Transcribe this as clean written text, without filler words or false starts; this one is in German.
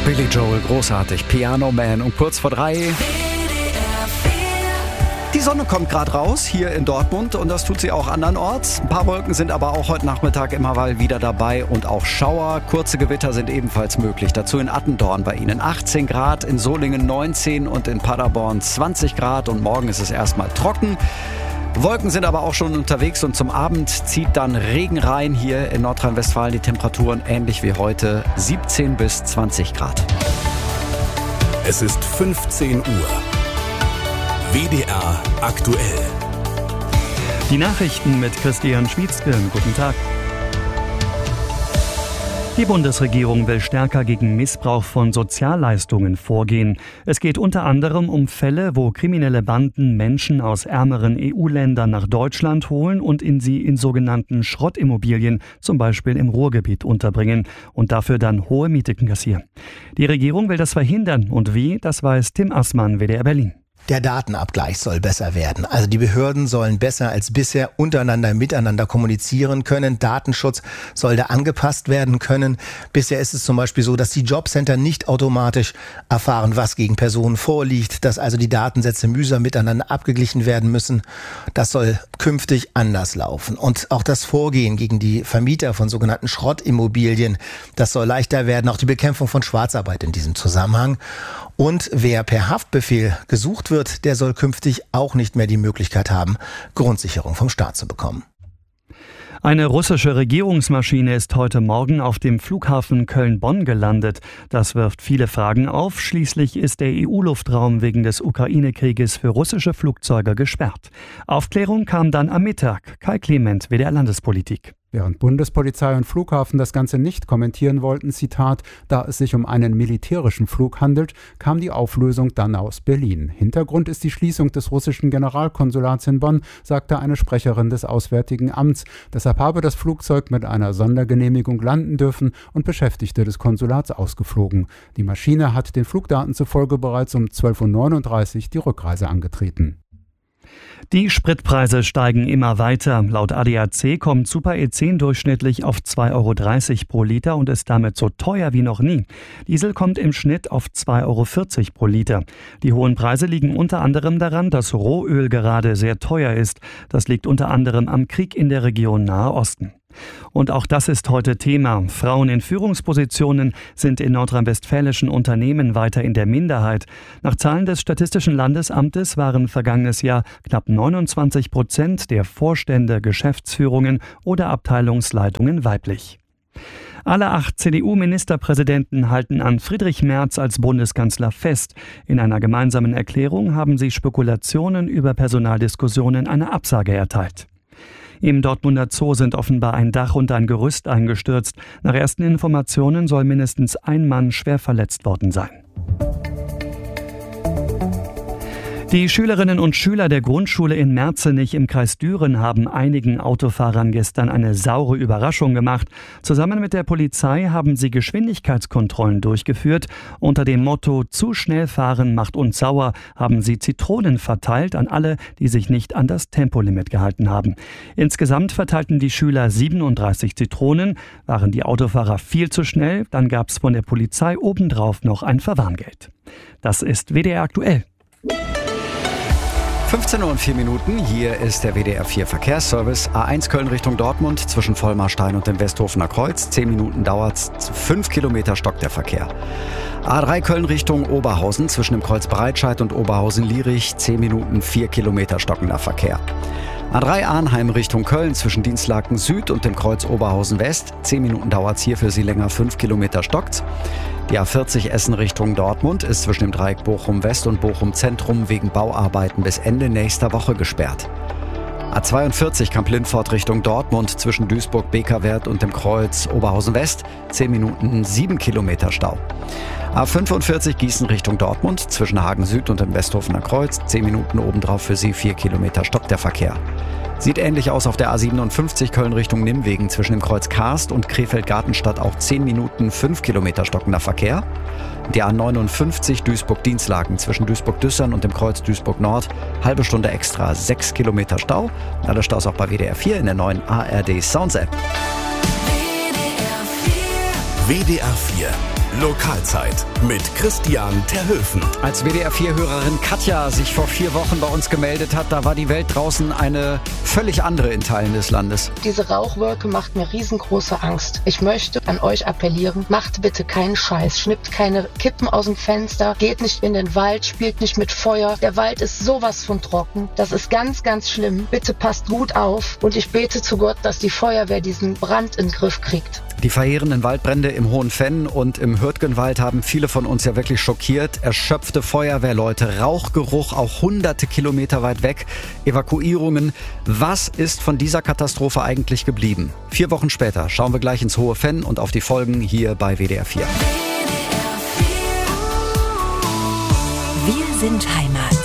Billy Joel, großartig. Piano Man um kurz vor 3. Die Sonne kommt gerade raus hier in Dortmund und das tut sie auch andernorts. Ein paar Wolken sind aber auch heute Nachmittag immer mal wieder dabei und auch Schauer. Kurze Gewitter sind ebenfalls möglich. Dazu in Attendorn bei Ihnen 18 Grad, in Solingen 19 und in Paderborn 20 Grad und morgen ist es erstmal trocken. Wolken sind aber auch schon unterwegs und zum Abend zieht dann Regen rein. Hier in Nordrhein-Westfalen die Temperaturen ähnlich wie heute 17 bis 20 Grad. Es ist 15 Uhr. WDR aktuell. Die Nachrichten mit Christian Schwietzke. Guten Tag. Die Bundesregierung will stärker gegen Missbrauch von Sozialleistungen vorgehen. Es geht unter anderem um Fälle, wo kriminelle Banden Menschen aus ärmeren EU-Ländern nach Deutschland holen und sie in sogenannten Schrottimmobilien, zum Beispiel im Ruhrgebiet, unterbringen und dafür dann hohe Mieten kassieren. Die Regierung will das verhindern. Und wie, das weiß Tim Assmann, WDR Berlin. Der Datenabgleich soll besser werden. Also die Behörden sollen besser als bisher miteinander kommunizieren können. Datenschutz soll da angepasst werden können. Bisher ist es zum Beispiel so, dass die Jobcenter nicht automatisch erfahren, was gegen Personen vorliegt, dass also die Datensätze mühsam miteinander abgeglichen werden müssen. Das soll künftig anders laufen. Und auch das Vorgehen gegen die Vermieter von sogenannten Schrottimmobilien, das soll leichter werden. Auch die Bekämpfung von Schwarzarbeit in diesem Zusammenhang. Und wer per Haftbefehl gesucht wird, der soll künftig auch nicht mehr die Möglichkeit haben, Grundsicherung vom Staat zu bekommen. Eine russische Regierungsmaschine ist heute Morgen auf dem Flughafen Köln-Bonn gelandet. Das wirft viele Fragen auf. Schließlich ist der EU-Luftraum wegen des Ukraine-Krieges für russische Flugzeuge gesperrt. Aufklärung kam dann am Mittag. Kai Clement, WDR Landespolitik. Während Bundespolizei und Flughafen das Ganze nicht kommentieren wollten, Zitat, da es sich um einen militärischen Flug handelt, kam die Auflösung dann aus Berlin. Hintergrund ist die Schließung des russischen Generalkonsulats in Bonn, sagte eine Sprecherin des Auswärtigen Amts. Deshalb habe das Flugzeug mit einer Sondergenehmigung landen dürfen und Beschäftigte des Konsulats ausgeflogen. Die Maschine hat den Flugdaten zufolge bereits um 12:39 Uhr die Rückreise angetreten. Die Spritpreise steigen immer weiter. Laut ADAC kommt Super E10 durchschnittlich auf 2,30 € pro Liter und ist damit so teuer wie noch nie. Diesel kommt im Schnitt auf 2,40 € pro Liter. Die hohen Preise liegen unter anderem daran, dass Rohöl gerade sehr teuer ist. Das liegt unter anderem am Krieg in der Region Nahe Osten. Und auch das ist heute Thema. Frauen in Führungspositionen sind in nordrhein-westfälischen Unternehmen weiter in der Minderheit. Nach Zahlen des Statistischen Landesamtes waren vergangenes Jahr knapp 29% der Vorstände, Geschäftsführungen oder Abteilungsleitungen weiblich. Alle 8 CDU-Ministerpräsidenten halten an Friedrich Merz als Bundeskanzler fest. In einer gemeinsamen Erklärung haben sie Spekulationen über Personaldiskussionen eine Absage erteilt. Im Dortmunder Zoo sind offenbar ein Dach und ein Gerüst eingestürzt. Nach ersten Informationen soll mindestens ein Mann schwer verletzt worden sein. Die Schülerinnen und Schüler der Grundschule in Merzenich im Kreis Düren haben einigen Autofahrern gestern eine saure Überraschung gemacht. Zusammen mit der Polizei haben sie Geschwindigkeitskontrollen durchgeführt. Unter dem Motto "Zu schnell fahren macht uns sauer" haben sie Zitronen verteilt an alle, die sich nicht an das Tempolimit gehalten haben. Insgesamt verteilten die Schüler 37 Zitronen. Waren die Autofahrer viel zu schnell, dann gab es von der Polizei obendrauf noch ein Verwarngeld. Das ist WDR aktuell. 15:04 Uhr, hier ist der WDR 4 Verkehrsservice. A1 Köln Richtung Dortmund zwischen Vollmarstein und dem Westhofener Kreuz. 10 Minuten dauert's, 5 Kilometer stockt der Verkehr. A3 Köln Richtung Oberhausen zwischen dem Kreuz Breitscheid und Oberhausen-Lierich. 10 Minuten, 4 Kilometer stockender Verkehr. A3 Arnheim Richtung Köln zwischen Dienstlaken Süd und dem Kreuz Oberhausen West. 10 Minuten dauert's hier für Sie länger, 5 Kilometer stockt's. Die A40 Essen Richtung Dortmund ist zwischen dem Dreieck Bochum West und Bochum Zentrum wegen Bauarbeiten bis Ende nächster Woche gesperrt. A42 Kamp-Lindfort Richtung Dortmund zwischen Duisburg-Bekerwert und dem Kreuz Oberhausen West. 10 Minuten, 7 Kilometer Stau. A45 Gießen Richtung Dortmund zwischen Hagen Süd und dem Westhofener Kreuz. 10 Minuten obendrauf für Sie, 4 Kilometer stoppt der Verkehr. Sieht ähnlich aus auf der A57 Köln Richtung Nimwegen zwischen dem Kreuz Karst und Krefeld-Gartenstadt, auch 10 Minuten, 5 Kilometer stockender Verkehr. Die A59 Duisburg-Dienstlaken zwischen Duisburg-Düssern und dem Kreuz Duisburg-Nord, halbe Stunde extra, 6 Kilometer Stau. Alle Staus auch bei WDR 4 in der neuen ARD Sounds App. WDR 4 Lokalzeit mit Christian Terhöfen. Als WDR-4-Hörerin Katja sich vor 4 Wochen bei uns gemeldet hat, da war die Welt draußen eine völlig andere in Teilen des Landes. Diese Rauchwolke macht mir riesengroße Angst. Ich möchte an euch appellieren, macht bitte keinen Scheiß, schnippt keine Kippen aus dem Fenster, geht nicht in den Wald, spielt nicht mit Feuer. Der Wald ist sowas von trocken. Das ist ganz, ganz schlimm. Bitte passt gut auf und ich bete zu Gott, dass die Feuerwehr diesen Brand in den Griff kriegt. Die verheerenden Waldbrände im Hohen Venn und im Hürtgenwald haben viele von uns ja wirklich schockiert. Erschöpfte Feuerwehrleute, Rauchgeruch auch hunderte Kilometer weit weg, Evakuierungen. Was ist von dieser Katastrophe eigentlich geblieben? 4 Wochen später schauen wir gleich ins Hohe Venn und auf die Folgen hier bei WDR 4. Wir sind Heimat.